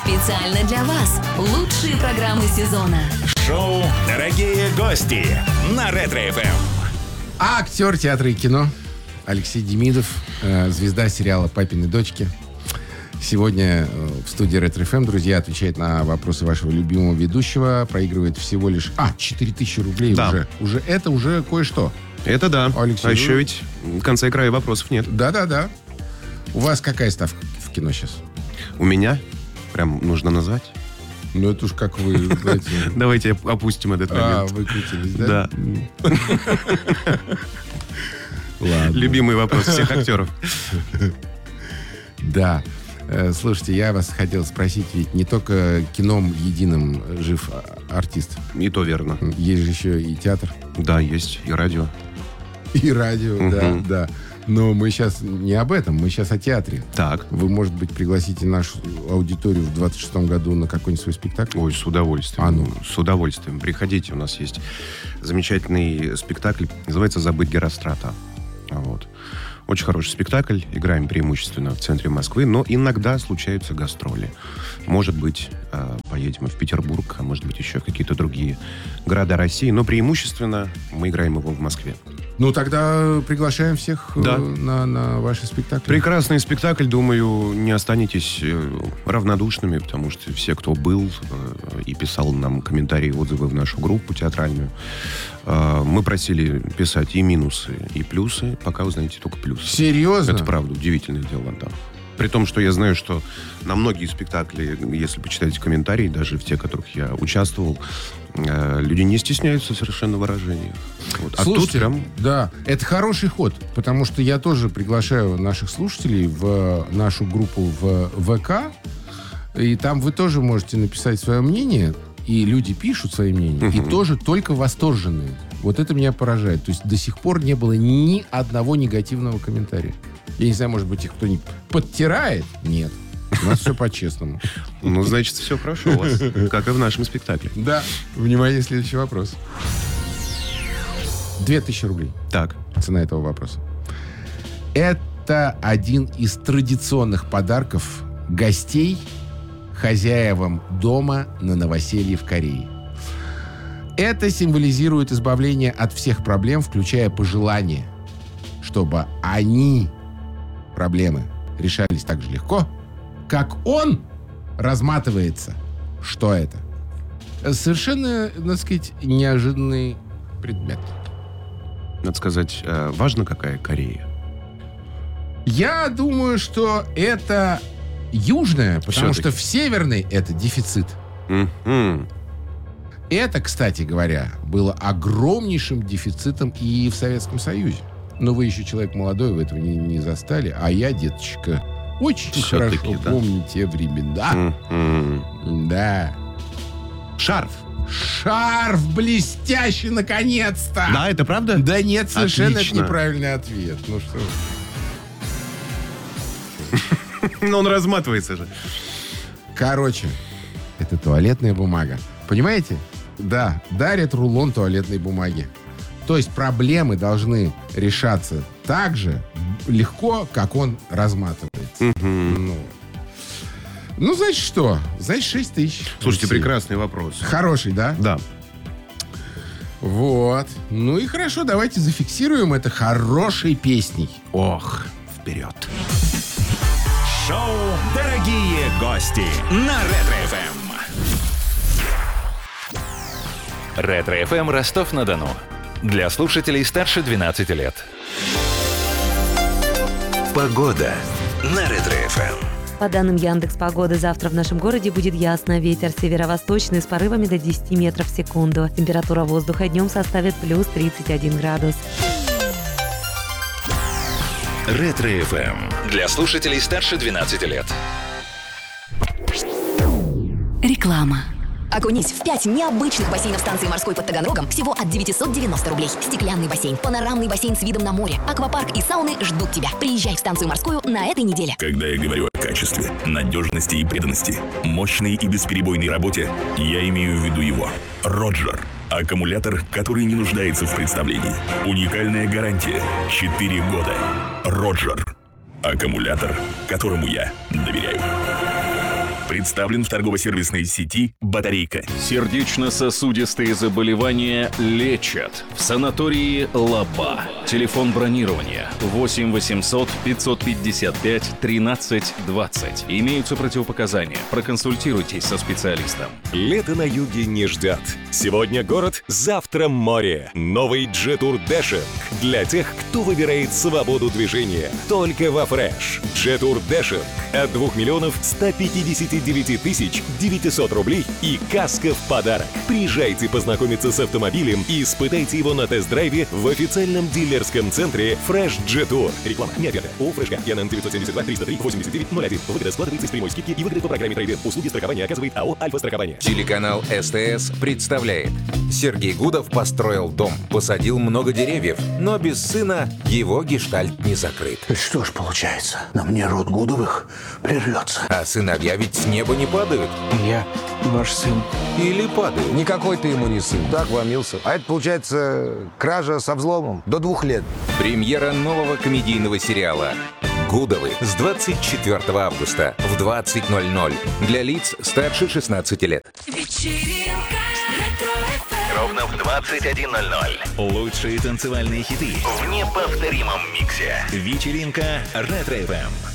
Специально для вас лучшие программы сезона. Шоу «Дорогие гости» на Ретро-ФМ. А актер театра и кино Алексей Демидов, звезда сериала «Папины дочки», сегодня в студии Ретро-ФМ, друзья, отвечает на вопросы вашего любимого ведущего. Проигрывает всего лишь 4000 рублей. Да. Уже кое-что. Это да. Алексей, а еще ведь конца и края вопросов нет. Да. У вас какая ставка в кино сейчас? У меня? Прям нужно назвать? Ну, это уж как вы, знаете... Давайте опустим этот момент. Выкрутились, да? Да. Ладно. Любимый вопрос всех актеров. Да. Слушайте, я вас хотел спросить, ведь не только кином единым жив артист. И то верно. Есть же еще и театр. Да, есть. И радио. И радио, да. Но мы сейчас не об этом, мы сейчас о театре. Так. Вы, может быть, пригласите нашу аудиторию в 26-м году на какой-нибудь свой спектакль? Ой, с удовольствием. А ну. С удовольствием. Приходите, у нас есть замечательный спектакль. Называется «Забыть Герострата». Вот. Очень хороший спектакль. Играем преимущественно в центре Москвы, но иногда случаются гастроли. Может быть, поедем в Петербург, а может быть, еще в какие-то другие города России. Но преимущественно мы играем его в Москве. Ну, тогда приглашаем всех на ваши спектакли. Прекрасный спектакль. Думаю, не останетесь равнодушными, потому что все, кто был и писал нам комментарии, отзывы в нашу группу театральную, мы просили писать и минусы, и плюсы. Пока вы знаете только плюсы. Серьезно? Это правда, удивительное дело, да. При том, что я знаю, что на многие спектакли, если почитаете комментарии, даже в те, в которых я участвовал, люди не стесняются совершенно в выражениях. Вот. А Слушайте, тут прям... да, это хороший ход, потому что я тоже приглашаю наших слушателей в нашу группу в ВК, и там вы тоже можете написать свое мнение, и люди пишут свои мнения, и тоже только восторженные. Вот это меня поражает. То есть до сих пор не было ни одного негативного комментария. Я не знаю, может быть, их кто-нибудь подтирает? Нет. У нас все по-честному. Ну, значит, все хорошо у вас, как и в нашем спектакле. Да. Внимание, следующий вопрос. 2000 рублей. Так. Цена этого вопроса. Это один из традиционных подарков гостей хозяевам дома на новоселье в Корее. Это символизирует избавление от всех проблем, включая пожелание, чтобы проблемы решались так же легко, как он разматывается. Что это? Совершенно, надо сказать, неожиданный предмет. Надо сказать, важно, какая Корея? Я думаю, что это южная, потому Все-таки. что в северной это дефицит. Мгм. Это, кстати говоря, было огромнейшим дефицитом и в Советском Союзе. Но вы еще человек молодой, вы этого не застали. А я, деточка, очень Все-таки, хорошо да. помню те времена. Мгм. Да. Шарф. Шарф блестящий, наконец-то! Да, это правда? Да нет, совершенно Отлично. это неправильный ответ. Ну что вы. Но он разматывается же. Короче, это туалетная бумага. Понимаете? Да, дарят рулон туалетной бумаги. То есть проблемы должны решаться так же легко, как он разматывается. Ну, значит что? Значит, 6000. Слушайте, Алексей. прекрасный вопрос. Хороший, да? Да. Вот. Ну и хорошо, давайте зафиксируем это хорошей песней. Ох, вперед. Шоу «Дорогие гости» на Ретро-ФМ. Ретро-ФМ Ростов-на-Дону. Для слушателей старше 12 лет. Погода на Ретро-ФМ. По данным Яндекс.Погоды, завтра в нашем городе будет ясно. Ветер северо-восточный с порывами до 10 метров в секунду. Температура воздуха днем составит плюс 31 градус. Ретро-ФМ. Для слушателей старше 12 лет. Реклама. Окунись в 5 необычных бассейнов станции морской под Таганрогом всего от 990 рублей. Стеклянный бассейн, панорамный бассейн с видом на море, аквапарк и сауны ждут тебя. Приезжай в станцию морскую на этой неделе. Когда я говорю о качестве, надежности и преданности, мощной и бесперебойной работе, я имею в виду его. Роджер. Аккумулятор, который не нуждается в представлении. Уникальная гарантия. 4 года. Роджер. Аккумулятор, которому я доверяю. Представлен в торгово-сервисной сети «Батарейка». Сердечно-сосудистые заболевания лечат в санатории «Лаба». Телефон бронирования 8 800 555 13 20. Имеются противопоказания. Проконсультируйтесь со специалистом. Лето на юге не ждет. Сегодня город, завтра море. Новый Jetour Dashing для тех, кто выбирает свободу движения. Только во Fresh. Jetour Dashing от 2 миллионов 159 тысяч 900 рублей и каска в подарок. Приезжайте познакомиться с автомобилем и испытайте его на тест-драйве в официальном дилерском центре Fresh Jetour. Реклама не ответа. ООО «Фрешка». ЯНН 972 303 89 01. Выгода складывается из прямой скидки и выгоды по программе трейд-ин. Услуги страхования оказывает АО «Альфа-страхование». Телеканал СТС представляет. Сергей Гудов построил дом, посадил много деревьев, но без сына его гештальт не закрыт. Что ж получается, на мне род Гудовых прервется. А сыновья ведь с неба не падают. Я ваш сын. Или падают. Никакой ты ему не сын. Так вломился. А это, получается, кража со взломом. До 2 лет. Премьера нового комедийного сериала «Гудовы» с 24 августа в 20:00 для лиц старше 16 лет. Ровно в 21:00. Лучшие танцевальные хиты в неповторимом миксе. Вечеринка Ретро FM.